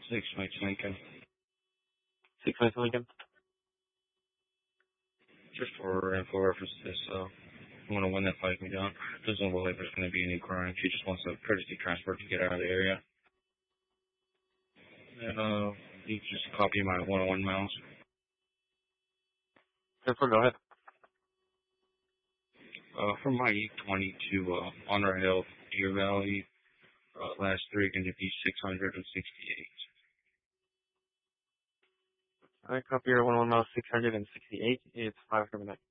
6 Mike Lincoln. 6 Mike Lincoln. Just for info references, I want to win that fight me down. Doesn't look like there's going to be any crime. She just wants a courtesy transport to get out of the area. And, you can just copy my 101 miles. Go ahead. From my 20 to, Honor Hill, Deer Valley, last three going to be 668. Alright, copy your 101 miles 668. It's 5 over 9.